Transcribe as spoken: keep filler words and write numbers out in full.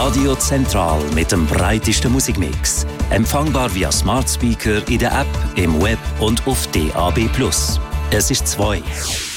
Radio Zentral mit dem breitesten Musikmix. Empfangbar via Smart Speaker in der App, im Web und auf D A B plus. Es ist zwei.